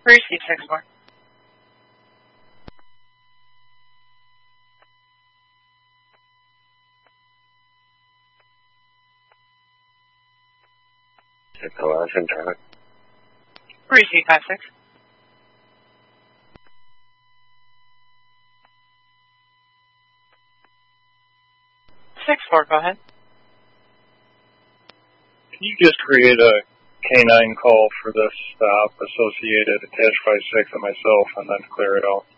Receive 6-4. Receive 5-6. 6-4, go ahead. Can you just create a K9 call for this stop associated attached 5-6 and myself and then clear it out?